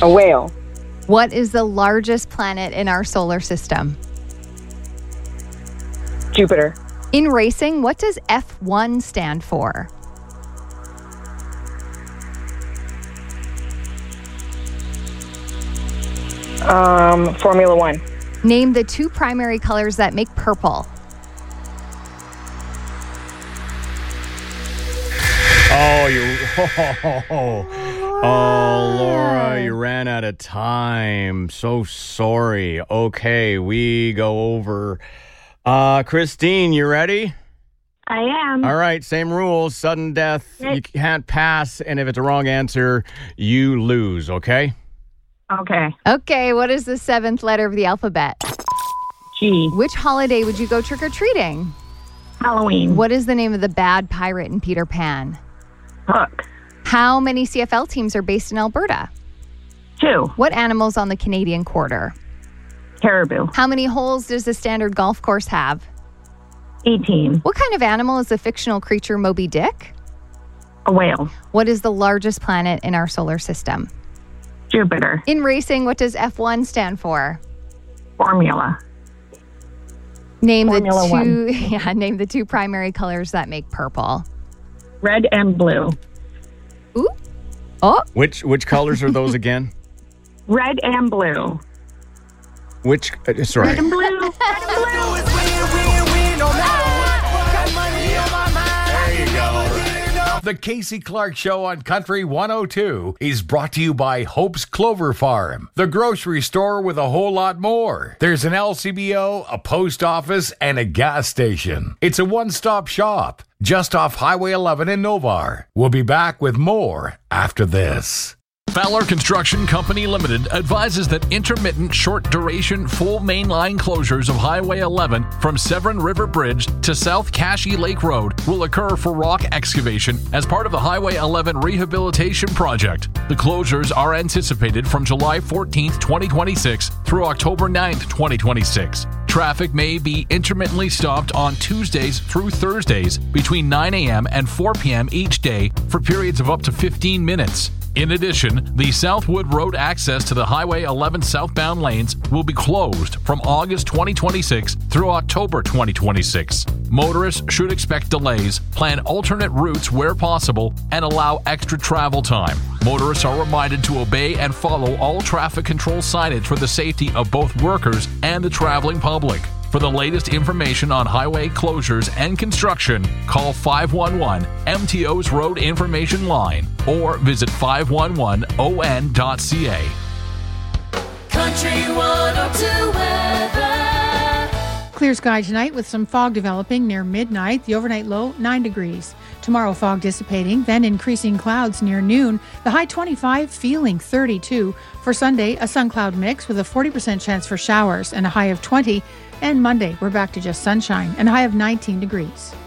A whale. What is the largest planet in our solar system? Jupiter. In racing, what does F1 stand for? Formula One. Name the two primary colors that make purple. Laura, you ran out of time. So sorry. Okay, we go over. Christine, you ready? I am. All right, same rules. Sudden death, you can't pass, and if it's a wrong answer, you lose, okay? Okay. Okay, what is the seventh letter of the alphabet? G. Which holiday would you go trick-or-treating? Halloween. What is the name of the bad pirate in Peter Pan? Hook. How many CFL teams are based in Alberta? 2. What animal's on the Canadian quarter? Caribou. How many holes does the standard golf course have? 18. What kind of animal is the fictional creature Moby Dick? A whale. What is the largest planet in our solar system? Jupiter. In racing, what does F1 stand for? Formula. Name Formula name the two primary colors that make purple. Red and blue. Ooh. Oh. Which colors are those again? Red and blue. Which, sorry. Red and blue. Red and blue. There you go. The Casey Clark Show on Country 102 is brought to you by Hope's Clover Farm, the grocery store with a whole lot more. There's an LCBO, a post office, and a gas station. It's a one-stop shop just off Highway 11 in Novar. We'll be back with more after this. Fowler Construction Company Limited advises that intermittent short-duration full mainline closures of Highway 11 from Severn River Bridge to South Cashie Lake Road will occur for rock excavation as part of the Highway 11 rehabilitation project. The closures are anticipated from July 14th, 2026 through October 9th, 2026. Traffic may be intermittently stopped on Tuesdays through Thursdays between 9 a.m. and 4 p.m. each day for periods of up to 15 minutes. In addition, the Southwood Road access to the Highway 11 southbound lanes will be closed from August 2026 through October 2026. Motorists should expect delays, plan alternate routes where possible, and allow extra travel time. Motorists are reminded to obey and follow all traffic control signage for the safety of both workers and the traveling public. For the latest information on highway closures and construction, call 511 MTO's Road Information Line or visit 511on.ca. Country 102 weather. Clear sky tonight with some fog developing near midnight. The overnight low, 9 degrees. Tomorrow, fog dissipating, then increasing clouds near noon. The high 25, feeling 32. For Sunday, a sun cloud mix with a 40% chance for showers and a high of 20. And Monday, we're back to just sunshine and a high of 19 degrees.